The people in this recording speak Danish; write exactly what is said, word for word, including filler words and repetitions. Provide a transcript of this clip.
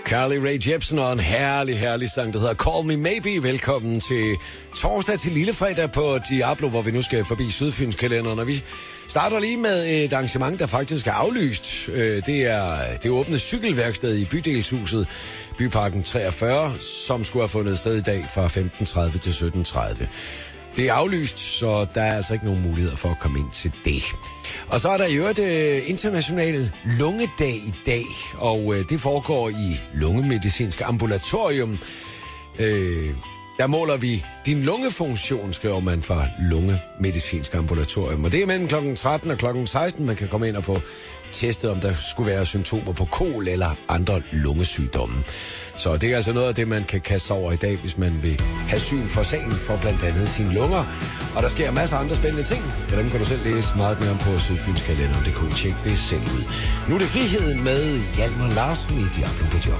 Carly Rae Jepsen og en herlig, herlig sang, der hedder Call Me Maybe. Velkommen til torsdag til lillefredag på Diablo, hvor vi nu skal forbi Sydfynskalenderen. Og vi starter lige med et arrangement, der faktisk er aflyst. Det er det åbne cykelværksted i Bydelshuset, Byparken treogfyrre, som skulle have fundet sted i dag fra femten tredive til sytten tredive. Det er aflyst, så der er altså ikke nogen muligheder for at komme ind til det. Og så er der jo et uh, international lungedag i dag, og uh, det foregår i Lungemedicinsk Ambulatorium. Uh, der måler vi din lungefunktion, skriver man fra Lungemedicinsk Ambulatorium. Og det er mellem klokken tretten og klokken seksten, man kan komme ind og få testet, om der skulle være symptomer på kol eller andre lungesygdomme. Så det er altså noget af det, man kan kaste sig over i dag, hvis man vil have syn for sagen for blandt andet sine lunger. Og der sker masser af andre spændende ting, og dem kan du selv læse meget mere om på Sydfynskalenderen punktum d k. Tjek det selv ud. Nu er det friheden med Hjalmar Larsen i Diablo på job.